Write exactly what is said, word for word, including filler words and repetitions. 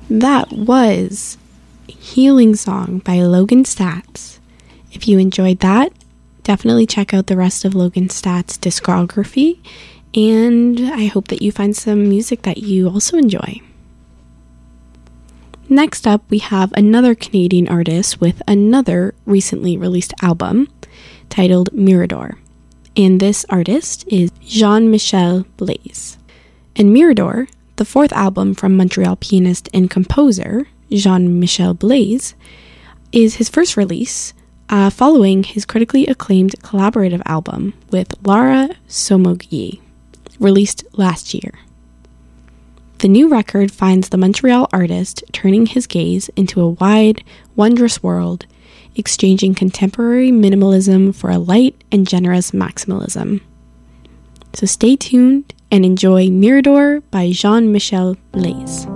That was Healing Song by Logan Staats. If you enjoyed that, definitely check out the rest of Logan Staats' discography, and I hope that you find some music that you also enjoy. Next up, we have another Canadian artist with another recently released album titled Mirador, and this artist is Jean-Michel Blaise. And Mirador, the fourth album from Montreal pianist and composer Jean-Michel Blaise, is his first release uh, following his critically acclaimed collaborative album with Lara Somogyi, released last year. The new record finds the Montreal artist turning his gaze into a wide, wondrous world, exchanging contemporary minimalism for a light and generous maximalism. So stay tuned and enjoy Mirador by Jean-Michel Blaise.